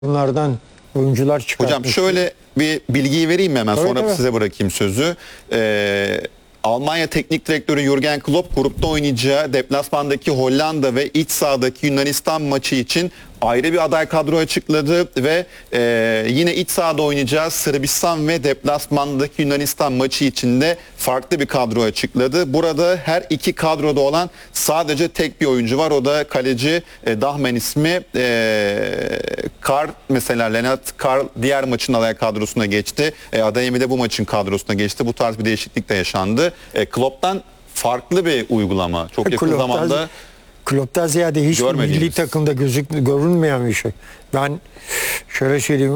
Bunlardan oyuncular çıkartmış. Hocam şöyle bir bilgiyi vereyim mi hemen, Tabii, sonra tabii. size bırakayım sözü. Almanya Teknik Direktörü Jürgen Klopp grupta oynayacağı deplasmandaki Hollanda ve iç sahadaki Yunanistan maçı için ayrı bir aday kadro açıkladı ve yine iç sahada oynayacağı Sırbistan ve deplasmandaki Yunanistan maçı için de farklı bir kadro açıkladı. Burada her iki kadroda olan sadece tek bir oyuncu var. O da kaleci Dahmen ismi. Kar mesela Lennart Kar diğer maçın aday kadrosuna geçti. Adeyemi de bu maçın kadrosuna geçti. Bu tarz bir değişiklik de yaşandı. Klopp'tan farklı bir uygulama. Çok yakın zamanda Klopp'tan ziyade hiç milli takımda görünmeyen bir şey. Ben şöyle söyleyeyim,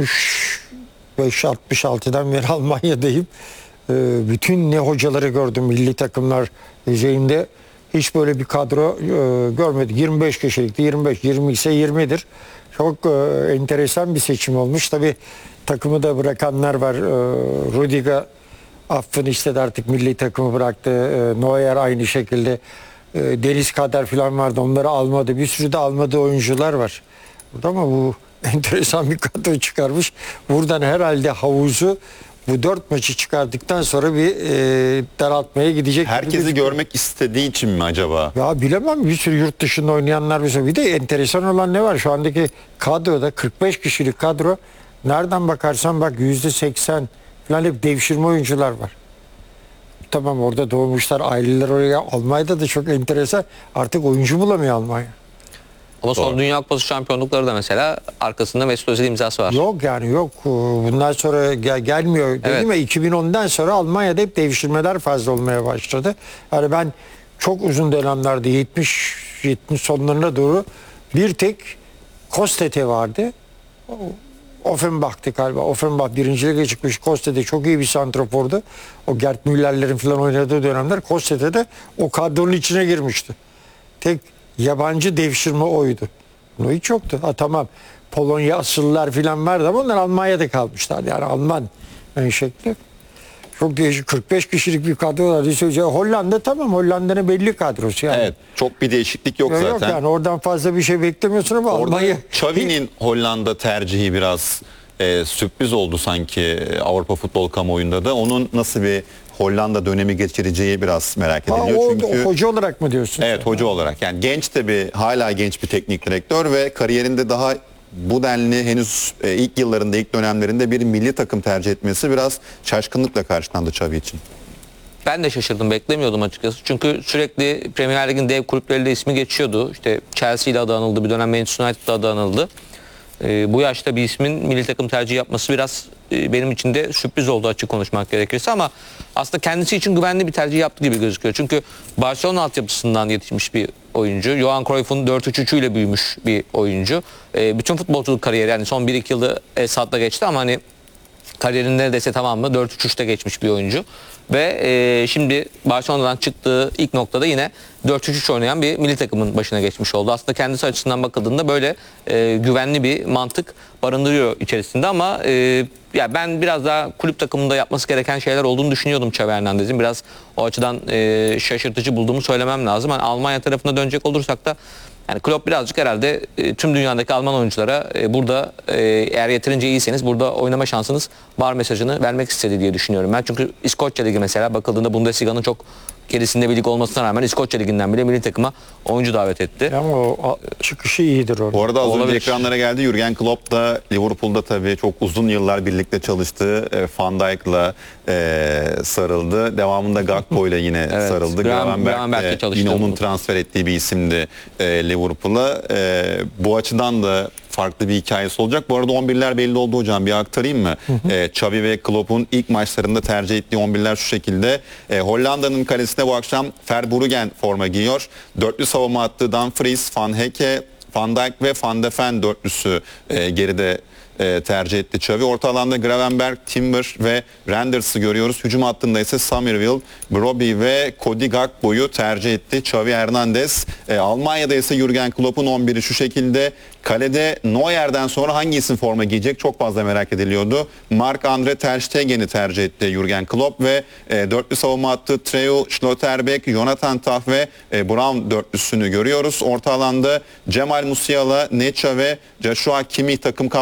65-66'dan beri Almanya'dayım. Bütün ne hocaları gördüm milli takımlar düzeyinde. Hiç böyle bir kadro görmedik. 25 kişilikti, 25, 20 ise 20'dir. Çok enteresan bir seçim olmuş. Tabii takımı da bırakanlar var. Rüdiger affını istedi, artık milli takımı bıraktı. Neuer aynı şekilde. Deniz Kader falan vardı, onları almadı. Bir sürü de almadığı oyuncular var. Ama bu enteresan bir kadro çıkarmış. Buradan herhalde havuzu bu 4 maçı çıkardıktan sonra bir daraltmaya gidecek. Herkesi görmek istediği için mi acaba? Ya bilemem, bir sürü yurt dışında oynayanlar var. Bir de enteresan olan ne var? Şu andaki kadroda 45 kişilik kadro, nereden bakarsan bak %80 falan hep devşirme oyuncular var. Tamam, orada doğmuşlar, aileler oraya. Almanya'da da çok enteresan. Artık oyuncu bulamıyor Almanya. Ama son Dünya Kupası şampiyonlukları da mesela arkasında Mesut Özil imzası var. Yok yani, yok. Bundan sonra gelmiyor. Evet. Dedim ya, 2010'dan sonra Almanya'da hep devşirmeler fazla olmaya başladı. Yani ben çok uzun dönemlerde 70 sonlarına doğru bir tek Kostet'e vardı. Offenbach'tı galiba. Offenbach birinci lige çıkmış. Kostet'e çok iyi bir santrafordu. O Gerd Müller'lerin falan oynadığı dönemler Kostet'e de o kadronun içine girmişti. Tek yabancı devşirme oydu. Bunu hiç yoktu. Ha tamam, Polonya asıllar falan vardı ama onlar Almanya'da kalmışlar. Yani Alman şekli. Çok değişik, 45 kişilik bir kadro var. Hollanda tamam, Hollanda'nın belli kadrosu yani. Evet, çok bir değişiklik yok zaten. Yok yani, oradan fazla bir şey beklemiyorsun ama orada Almanya... Xavi'nin Hollanda tercihi biraz sürpriz oldu sanki Avrupa futbol kamuoyunda da. Onun nasıl bir Hollanda dönemi geçireceği biraz merak ediliyor. Çünkü hoca olarak mı diyorsun? Evet, hoca olarak. Yani genç de hala genç bir teknik direktör ve kariyerinde daha bu denli henüz ilk yıllarında, ilk dönemlerinde bir milli takım tercih etmesi biraz şaşkınlıkla karşılandı Xavi için. Ben de şaşırdım, beklemiyordum açıkçası. Çünkü sürekli Premier Lig'in dev kulüpleriyle ismi geçiyordu. İşte Chelsea ile adı anıldı, bir dönem Manchester United ile adı anıldı. Bu yaşta bir ismin milli takım tercih yapması biraz benim için de sürpriz oldu, açık konuşmak gerekirse, ama aslında kendisi için güvenli bir tercih yaptı gibi gözüküyor. Çünkü Barcelona altyapısından yetişmiş bir oyuncu. Johan Cruyff'un 4-3-3 ile büyümüş bir oyuncu. Bütün futbolculuk kariyeri, yani son 1-2 yılı Esad'la geçti ama hani kariyerinin neredeyse tamamı 4-3-3'te geçmiş bir oyuncu. Ve şimdi Barcelona'dan çıktığı ilk noktada yine 4-3-3 oynayan bir milli takımın başına geçmiş oldu. Aslında kendisi açısından bakıldığında böyle güvenli bir mantık barındırıyor içerisinde, ama ya ben biraz daha kulüp takımında yapması gereken şeyler olduğunu düşünüyordum Xavi Hernandez'in. Biraz o açıdan şaşırtıcı bulduğumu söylemem lazım. Yani Almanya tarafına dönecek olursak da, yani Klopp birazcık herhalde tüm dünyadaki Alman oyunculara burada eğer yeterince iyiyseniz burada oynama şansınız var mesajını vermek istedi diye düşünüyorum ben. Çünkü İskoçya Ligi mesela bakıldığında Bundesliga'nın çok gerisinde bir lig olmasına rağmen İskoçya Ligi'nden bile milli takıma oyuncu davet etti. Ama o çıkışı iyidir orada. Bu arada az önce Olabilir. ekranlara geldi. Jürgen Klopp da Liverpool'da tabii çok uzun yıllar birlikte çalıştı. Van Dijk'la sarıldı. Devamında Gakpo'yla yine Evet. sarıldı. Gravenberch'le çalıştı. Yine onun transfer ettiği bir isimdi Liverpool'a. Bu açıdan da farklı bir hikayesi olacak. Bu arada 11'ler belli oldu hocam. Bir aktarayım mı? Xavi ve Klopp'un ilk maçlarında tercih ettiği 11'ler şu şekilde. Hollanda'nın kalesine bu akşam Verbruggen forma giyiyor. Dörtlü savunma hattı Dumfries, Van Hecke, Van Dijk ve Van de Ven dörtlüsü geride tercih etti Xavi. Orta alanda Gravenberch, Timber ve Renders'ı görüyoruz. Hücum hattında ise Summerville, Brobbey ve Cody Gakpo'yu tercih etti Xavi Hernandez. Almanya'da ise Jürgen Klopp'un 11'i şu şekilde. Kalede Neuer'den sonra hangi isim forma giyecek çok fazla merak ediliyordu. Marc-André ter Stegen'i tercih etti Jürgen Klopp ve dörtlü savunma hattı Treu, Schlotterbeck, Jonathan Tah ve Brown dörtlüsünü görüyoruz. Orta alanda Cemal Musiala, Neça ve Joshua Kimmich takım